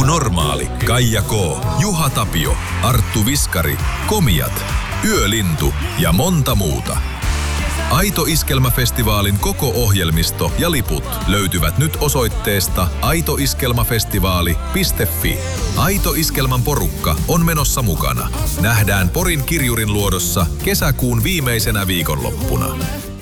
Normaali, Kaija K, Juha Tapio, Arttu Viskari, Komiat, Yölintu ja monta muuta. Aito Iskelmäfestivaalin koko ohjelmisto ja liput löytyvät nyt osoitteesta aitoiskelmafestivaali.fi. Aito Iskelmän porukka on menossa mukana. Nähdään Porin Kirjurin luodossa kesäkuun viimeisenä viikonloppuna.